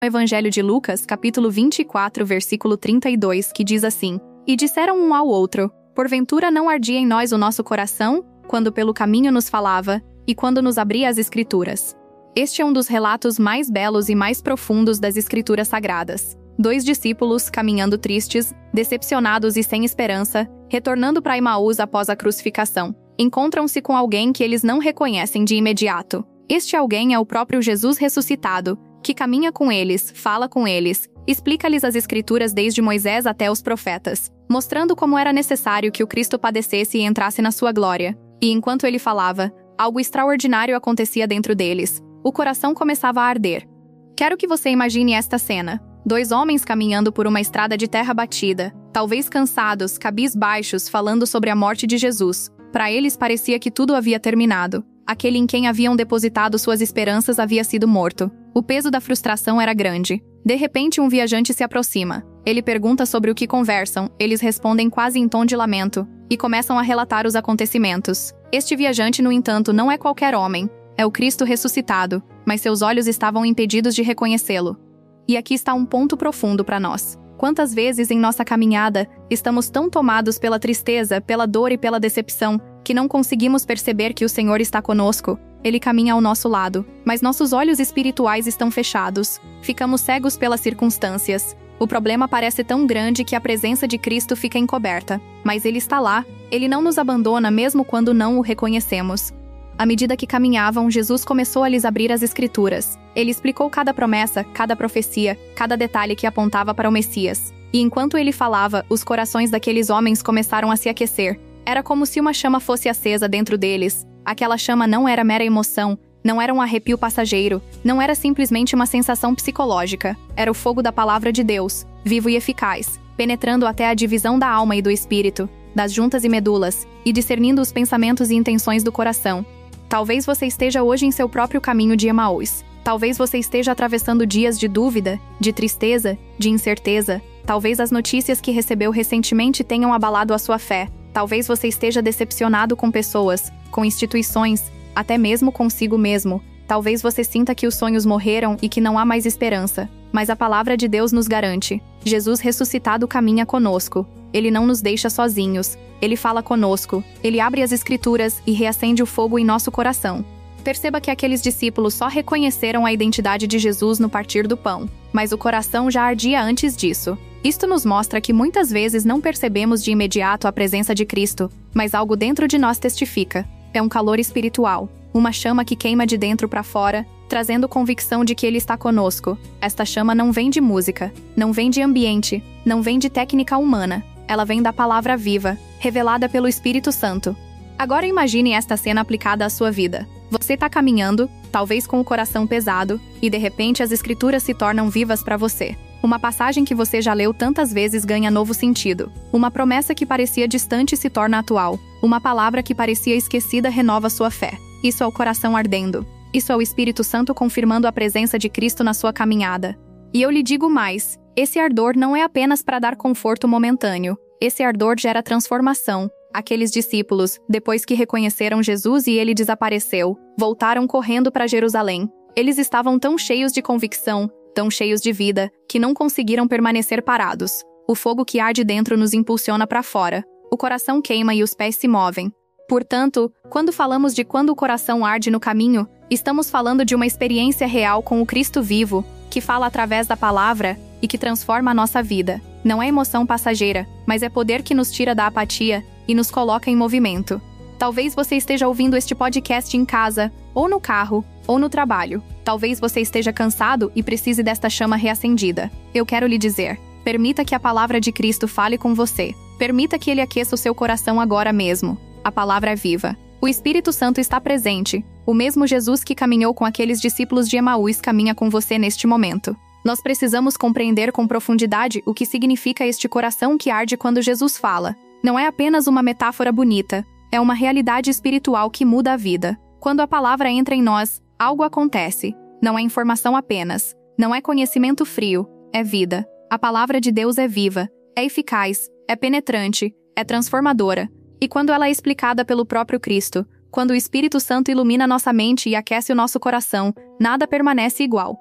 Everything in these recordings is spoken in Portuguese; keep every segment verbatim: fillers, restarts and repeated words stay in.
Evangelho de Lucas, capítulo vinte e quatro, versículo trinta e dois, que diz assim: E disseram um ao outro: Porventura não ardia em nós o nosso coração, quando pelo caminho nos falava, e quando nos abria as Escrituras. Este é um dos relatos mais belos e mais profundos das Escrituras Sagradas. Dois discípulos, caminhando tristes, decepcionados e sem esperança, retornando para Emaús após a crucificação, encontram-se com alguém que eles não reconhecem de imediato. Este alguém é o próprio Jesus ressuscitado, que caminha com eles, fala com eles, explica-lhes as Escrituras desde Moisés até os profetas, mostrando como era necessário que o Cristo padecesse e entrasse na sua glória. E enquanto ele falava, algo extraordinário acontecia dentro deles. O coração começava a arder. Quero que você imagine esta cena. Dois homens caminhando por uma estrada de terra batida, talvez cansados, cabisbaixos, falando sobre a morte de Jesus. Para eles parecia que tudo havia terminado. Aquele em quem haviam depositado suas esperanças havia sido morto. O peso da frustração era grande. De repente, um viajante se aproxima. Ele pergunta sobre o que conversam, eles respondem quase em tom de lamento, e começam a relatar os acontecimentos. Este viajante, no entanto, não é qualquer homem. É o Cristo ressuscitado, mas seus olhos estavam impedidos de reconhecê-lo. E aqui está um ponto profundo para nós. Quantas vezes em nossa caminhada, estamos tão tomados pela tristeza, pela dor e pela decepção, que não conseguimos perceber que o Senhor está conosco. Ele caminha ao nosso lado, mas nossos olhos espirituais estão fechados. Ficamos cegos pelas circunstâncias. O problema parece tão grande que a presença de Cristo fica encoberta. Mas Ele está lá, Ele não nos abandona mesmo quando não o reconhecemos. À medida que caminhavam, Jesus começou a lhes abrir as Escrituras. Ele explicou cada promessa, cada profecia, cada detalhe que apontava para o Messias. E enquanto ele falava, os corações daqueles homens começaram a se aquecer. Era como se uma chama fosse acesa dentro deles. Aquela chama não era mera emoção, não era um arrepio passageiro, não era simplesmente uma sensação psicológica. Era o fogo da palavra de Deus, vivo e eficaz, penetrando até a divisão da alma e do espírito, das juntas e medulas, e discernindo os pensamentos e intenções do coração. Talvez você esteja hoje em seu próprio caminho de Emaús. Talvez você esteja atravessando dias de dúvida, de tristeza, de incerteza. Talvez as notícias que recebeu recentemente tenham abalado a sua fé. Talvez você esteja decepcionado com pessoas, com instituições, até mesmo consigo mesmo. Talvez você sinta que os sonhos morreram e que não há mais esperança. Mas a palavra de Deus nos garante: Jesus ressuscitado caminha conosco. Ele não nos deixa sozinhos. Ele fala conosco. Ele abre as Escrituras e reacende o fogo em nosso coração. Perceba que aqueles discípulos só reconheceram a identidade de Jesus no partir do pão, mas o coração já ardia antes disso. Isto nos mostra que muitas vezes não percebemos de imediato a presença de Cristo, mas algo dentro de nós testifica. É um calor espiritual, uma chama que queima de dentro para fora, trazendo convicção de que Ele está conosco. Esta chama não vem de música, não vem de ambiente, não vem de técnica humana. Ela vem da palavra viva, revelada pelo Espírito Santo. Agora imagine esta cena aplicada à sua vida. Você está caminhando, talvez com o coração pesado, e de repente as Escrituras se tornam vivas para você. Uma passagem que você já leu tantas vezes ganha novo sentido. Uma promessa que parecia distante se torna atual. Uma palavra que parecia esquecida renova sua fé. Isso é o coração ardendo. Isso é o Espírito Santo confirmando a presença de Cristo na sua caminhada. E eu lhe digo mais, esse ardor não é apenas para dar conforto momentâneo. Esse ardor gera transformação. Aqueles discípulos, depois que reconheceram Jesus e ele desapareceu, voltaram correndo para Jerusalém. Eles estavam tão cheios de convicção, tão cheios de vida, que não conseguiram permanecer parados. O fogo que arde dentro nos impulsiona para fora. O coração queima e os pés se movem. Portanto, quando falamos de quando o coração arde no caminho, estamos falando de uma experiência real com o Cristo vivo, que fala através da palavra e que transforma a nossa vida. Não é emoção passageira, mas é poder que nos tira da apatia e nos coloca em movimento. Talvez você esteja ouvindo este podcast em casa, ou no carro, ou no trabalho. Talvez você esteja cansado e precise desta chama reacendida. Eu quero lhe dizer, permita que a palavra de Cristo fale com você. Permita que Ele aqueça o seu coração agora mesmo. A palavra é viva. O Espírito Santo está presente. O mesmo Jesus que caminhou com aqueles discípulos de Emaús caminha com você neste momento. Nós precisamos compreender com profundidade o que significa este coração que arde quando Jesus fala. Não é apenas uma metáfora bonita, é uma realidade espiritual que muda a vida. Quando a palavra entra em nós, algo acontece. Não é informação apenas, não é conhecimento frio, é vida. A palavra de Deus é viva, é eficaz, é penetrante, é transformadora. E quando ela é explicada pelo próprio Cristo, quando o Espírito Santo ilumina nossa mente e aquece o nosso coração, nada permanece igual.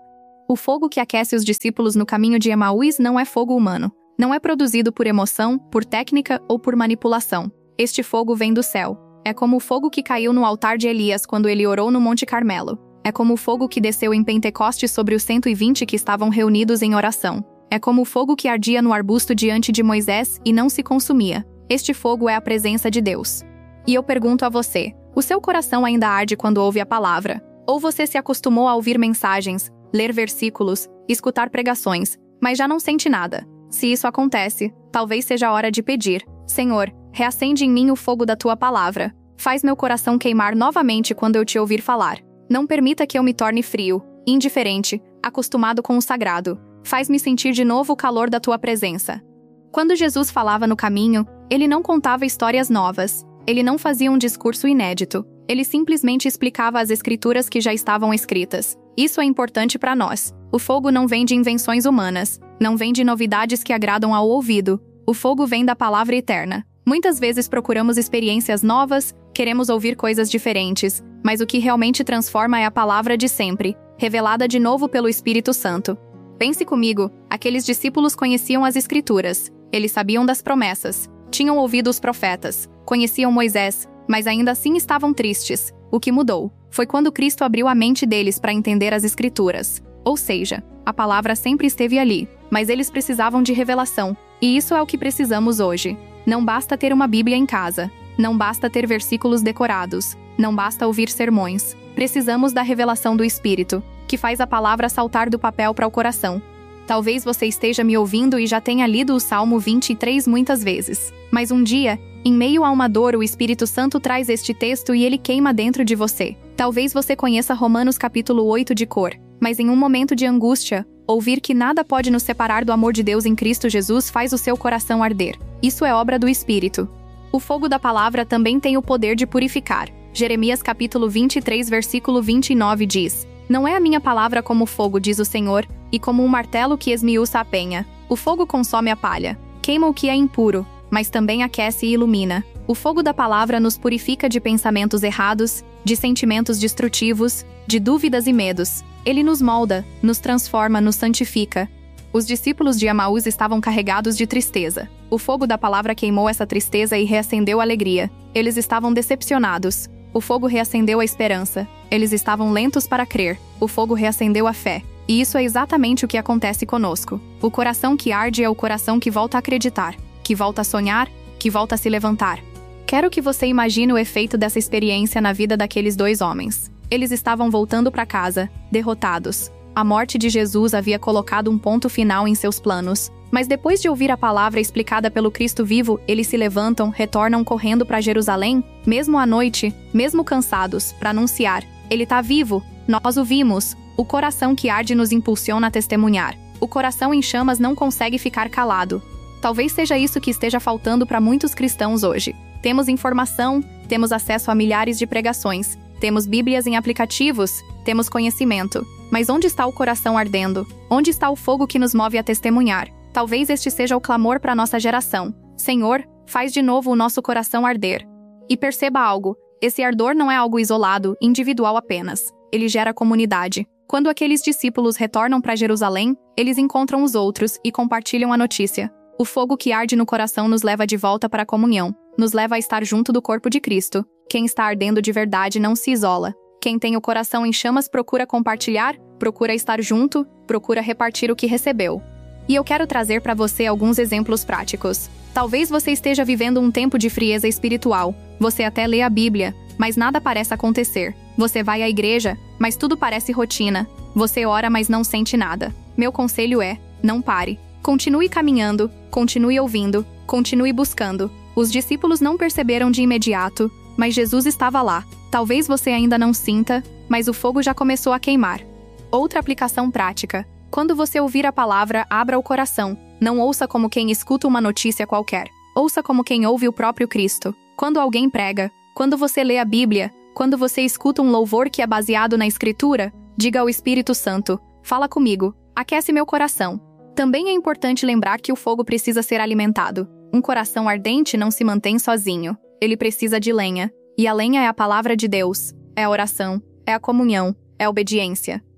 O fogo que aquece os discípulos no caminho de Emaús não é fogo humano. Não é produzido por emoção, por técnica ou por manipulação. Este fogo vem do céu. É como o fogo que caiu no altar de Elias quando ele orou no Monte Carmelo. É como o fogo que desceu em Pentecostes sobre os cento e vinte que estavam reunidos em oração. É como o fogo que ardia no arbusto diante de Moisés e não se consumia. Este fogo é a presença de Deus. E eu pergunto a você, o seu coração ainda arde quando ouve a palavra? Ou você se acostumou a ouvir mensagens, ler versículos, escutar pregações, mas já não sente nada? Se isso acontece, talvez seja a hora de pedir: Senhor, reacende em mim o fogo da tua palavra. Faz meu coração queimar novamente quando eu te ouvir falar. Não permita que eu me torne frio, indiferente, acostumado com o sagrado. Faz-me sentir de novo o calor da tua presença. Quando Jesus falava no caminho, ele não contava histórias novas. Ele não fazia um discurso inédito. Ele simplesmente explicava as escrituras que já estavam escritas. Isso é importante para nós. O fogo não vem de invenções humanas. Não vem de novidades que agradam ao ouvido. O fogo vem da palavra eterna. Muitas vezes procuramos experiências novas, queremos ouvir coisas diferentes, mas o que realmente transforma é a palavra de sempre, revelada de novo pelo Espírito Santo. Pense comigo, aqueles discípulos conheciam as Escrituras, eles sabiam das promessas, tinham ouvido os profetas, conheciam Moisés, mas ainda assim estavam tristes. O que mudou foi quando Cristo abriu a mente deles para entender as Escrituras. Ou seja, a palavra sempre esteve ali, mas eles precisavam de revelação, e isso é o que precisamos hoje. Não basta ter uma Bíblia em casa, não basta ter versículos decorados, não basta ouvir sermões. Precisamos da revelação do Espírito, que faz a palavra saltar do papel para o coração. Talvez você esteja me ouvindo e já tenha lido o Salmo vinte e três muitas vezes. Mas um dia, em meio a uma dor, o Espírito Santo traz este texto e ele queima dentro de você. Talvez você conheça Romanos capítulo oito de cor, mas em um momento de angústia, ouvir que nada pode nos separar do amor de Deus em Cristo Jesus faz o seu coração arder. Isso é obra do Espírito. O fogo da palavra também tem o poder de purificar. Jeremias capítulo vinte e três versículo vinte e nove diz: Não é a minha palavra como fogo, diz o Senhor, e como um martelo que esmiuça a penha. O fogo consome a palha, queima o que é impuro, mas também aquece e ilumina. O fogo da palavra nos purifica de pensamentos errados, de sentimentos destrutivos, de dúvidas e medos. Ele nos molda, nos transforma, nos santifica. Os discípulos de Emaús estavam carregados de tristeza. O fogo da palavra queimou essa tristeza e reacendeu a alegria. Eles estavam decepcionados. O fogo reacendeu a esperança. Eles estavam lentos para crer. O fogo reacendeu a fé. E isso é exatamente o que acontece conosco. O coração que arde é o coração que volta a acreditar, que volta a sonhar, que volta a se levantar. Quero que você imagine o efeito dessa experiência na vida daqueles dois homens. Eles estavam voltando para casa, derrotados. A morte de Jesus havia colocado um ponto final em seus planos. Mas depois de ouvir a palavra explicada pelo Cristo vivo, eles se levantam, retornam correndo para Jerusalém, mesmo à noite, mesmo cansados, para anunciar: Ele está vivo, nós o vimos. O coração que arde nos impulsiona a testemunhar. O coração em chamas não consegue ficar calado. Talvez seja isso que esteja faltando para muitos cristãos hoje. Temos informação, temos acesso a milhares de pregações, temos Bíblias em aplicativos, temos conhecimento. Mas onde está o coração ardendo? Onde está o fogo que nos move a testemunhar? Talvez este seja o clamor para nossa geração. Senhor, faz de novo o nosso coração arder. E perceba algo, esse ardor não é algo isolado, individual apenas. Ele gera comunidade. Quando aqueles discípulos retornam para Jerusalém, eles encontram os outros e compartilham a notícia. O fogo que arde no coração nos leva de volta para a comunhão, nos leva a estar junto do corpo de Cristo. Quem está ardendo de verdade não se isola. Quem tem o coração em chamas procura compartilhar, procura estar junto, procura repartir o que recebeu. E eu quero trazer para você alguns exemplos práticos. Talvez você esteja vivendo um tempo de frieza espiritual. Você até lê a Bíblia, mas nada parece acontecer. Você vai à igreja, mas tudo parece rotina. Você ora, mas não sente nada. Meu conselho é: não pare. Continue caminhando, continue ouvindo, continue buscando. Os discípulos não perceberam de imediato, mas Jesus estava lá. Talvez você ainda não sinta, mas o fogo já começou a queimar. Outra aplicação prática. Quando você ouvir a palavra, abra o coração. Não ouça como quem escuta uma notícia qualquer. Ouça como quem ouve o próprio Cristo. Quando alguém prega, quando você lê a Bíblia, quando você escuta um louvor que é baseado na Escritura, diga ao Espírito Santo: fala comigo, aquece meu coração. Também é importante lembrar que o fogo precisa ser alimentado. Um coração ardente não se mantém sozinho. Ele precisa de lenha. E a lenha é a palavra de Deus, é a oração, é a comunhão, é a obediência.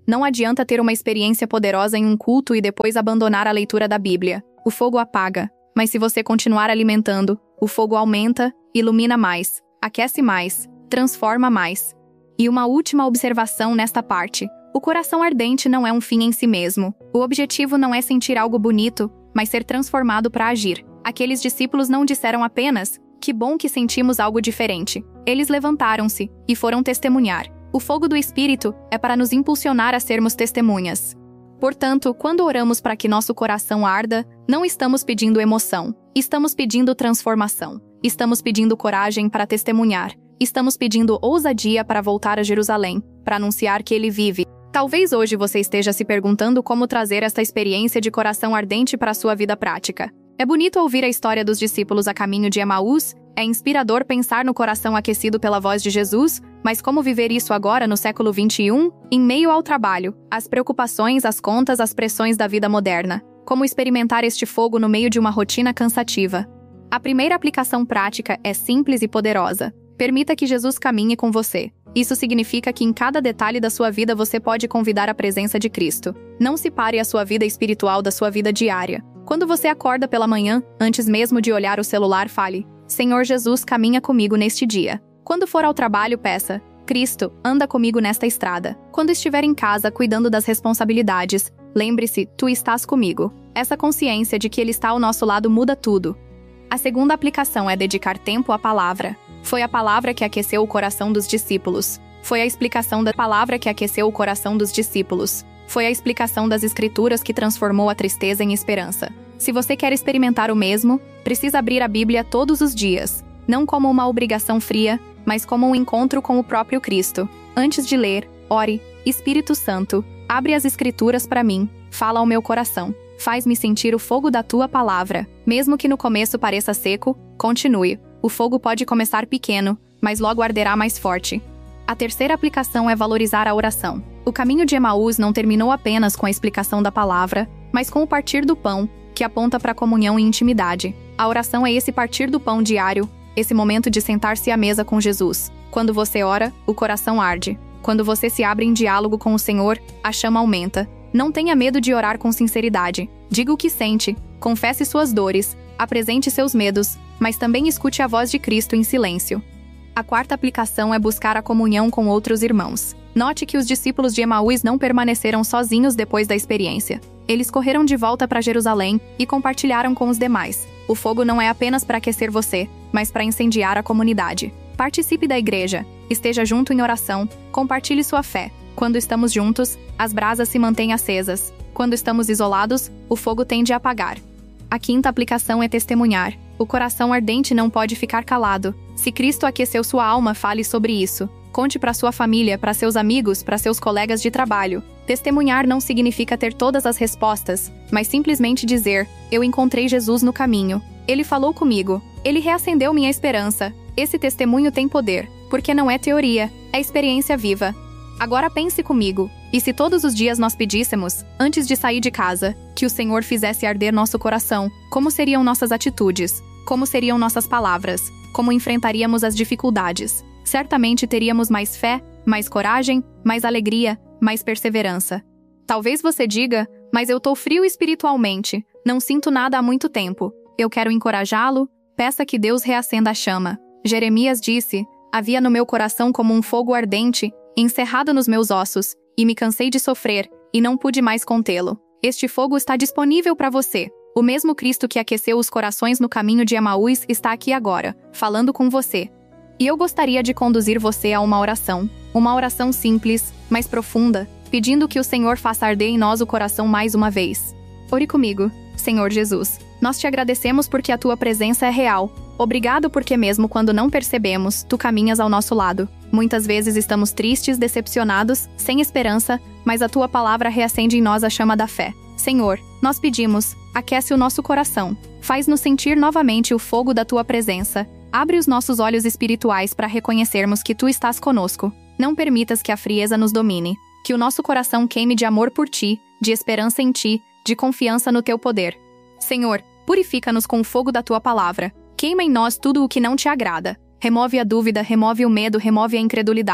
Não adianta ter uma experiência poderosa em um culto e depois abandonar a leitura da Bíblia. O fogo apaga, mas se você continuar alimentando, o fogo aumenta, ilumina mais, aquece mais, transforma mais. E uma última observação nesta parte. O coração ardente não é um fim em si mesmo. O objetivo não é sentir algo bonito, mas ser transformado para agir. Aqueles discípulos não disseram apenas, que bom que sentimos algo diferente. Eles levantaram-se e foram testemunhar. O fogo do Espírito é para nos impulsionar a sermos testemunhas. Portanto, quando oramos para que nosso coração arda, não estamos pedindo emoção. Estamos pedindo transformação. Estamos pedindo coragem para testemunhar. Estamos pedindo ousadia para voltar a Jerusalém, para anunciar que Ele vive. Talvez hoje você esteja se perguntando como trazer esta experiência de coração ardente para a sua vida prática. É bonito ouvir a história dos discípulos a caminho de Emaús, é inspirador pensar no coração aquecido pela voz de Jesus, mas como viver isso agora no século vinte e um, em meio ao trabalho, às preocupações, às contas, às pressões da vida moderna? Como experimentar este fogo no meio de uma rotina cansativa? A primeira aplicação prática é simples e poderosa. Permita que Jesus caminhe com você. Isso significa que em cada detalhe da sua vida você pode convidar a presença de Cristo. Não separe a sua vida espiritual da sua vida diária. Quando você acorda pela manhã, antes mesmo de olhar o celular, fale: Senhor Jesus, caminha comigo neste dia. Quando for ao trabalho, peça: Cristo, anda comigo nesta estrada. Quando estiver em casa, cuidando das responsabilidades, lembre-se, tu estás comigo. Essa consciência de que Ele está ao nosso lado muda tudo. A segunda aplicação é dedicar tempo à palavra. Foi a palavra que aqueceu o coração dos discípulos. Foi a explicação da palavra que aqueceu o coração dos discípulos. Foi a explicação das Escrituras que transformou a tristeza em esperança. Se você quer experimentar o mesmo, precisa abrir a Bíblia todos os dias, não como uma obrigação fria, mas como um encontro com o próprio Cristo. Antes de ler, ore: Espírito Santo, abre as Escrituras para mim, fala ao meu coração. Faz-me sentir o fogo da tua palavra. Mesmo que no começo pareça seco, continue. O fogo pode começar pequeno, mas logo arderá mais forte. A terceira aplicação é valorizar a oração. O caminho de Emaús não terminou apenas com a explicação da palavra, mas com o partir do pão, que aponta para a comunhão e intimidade. A oração é esse partir do pão diário, esse momento de sentar-se à mesa com Jesus. Quando você ora, o coração arde. Quando você se abre em diálogo com o Senhor, a chama aumenta. Não tenha medo de orar com sinceridade. Diga o que sente, confesse suas dores, apresente seus medos, mas também escute a voz de Cristo em silêncio. A quarta aplicação é buscar a comunhão com outros irmãos. Note que os discípulos de Emaús não permaneceram sozinhos depois da experiência. Eles correram de volta para Jerusalém e compartilharam com os demais. O fogo não é apenas para aquecer você, mas para incendiar a comunidade. Participe da igreja, esteja junto em oração, compartilhe sua fé. Quando estamos juntos, as brasas se mantêm acesas. Quando estamos isolados, o fogo tende a apagar. A quinta aplicação é testemunhar. O coração ardente não pode ficar calado. Se Cristo aqueceu sua alma, fale sobre isso. Conte para sua família, para seus amigos, para seus colegas de trabalho. Testemunhar não significa ter todas as respostas, mas simplesmente dizer: eu encontrei Jesus no caminho. Ele falou comigo. Ele reacendeu minha esperança. Esse testemunho tem poder, porque não é teoria, é experiência viva. Agora pense comigo, e se todos os dias nós pedíssemos, antes de sair de casa, que o Senhor fizesse arder nosso coração, como seriam nossas atitudes? Como seriam nossas palavras? Como enfrentaríamos as dificuldades? Certamente teríamos mais fé, mais coragem, mais alegria, mais perseverança. Talvez você diga: mas eu tô frio espiritualmente, não sinto nada há muito tempo. Eu quero encorajá-lo, peça que Deus reacenda a chama. Jeremias disse: havia no meu coração como um fogo ardente, encerrado nos meus ossos, e me cansei de sofrer, e não pude mais contê-lo. Este fogo está disponível para você. O mesmo Cristo que aqueceu os corações no caminho de Emaús está aqui agora, falando com você. E eu gostaria de conduzir você a uma oração. Uma oração simples, mas profunda, pedindo que o Senhor faça arder em nós o coração mais uma vez. Ore comigo. Senhor Jesus, nós te agradecemos porque a tua presença é real. Obrigado porque mesmo quando não percebemos, tu caminhas ao nosso lado. Muitas vezes estamos tristes, decepcionados, sem esperança, mas a tua palavra reacende em nós a chama da fé. Senhor, nós pedimos, aquece o nosso coração. Faz-nos sentir novamente o fogo da tua presença. Abre os nossos olhos espirituais para reconhecermos que tu estás conosco. Não permitas que a frieza nos domine. Que o nosso coração queime de amor por ti, de esperança em ti, de confiança no teu poder. Senhor, purifica-nos com o fogo da tua palavra. Queima em nós tudo o que não te agrada. Remove a dúvida, remove o medo, remove a incredulidade.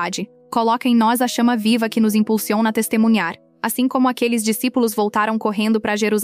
coloca em nós a chama viva que nos impulsiona a testemunhar. Assim como aqueles discípulos voltaram correndo para Jerusalém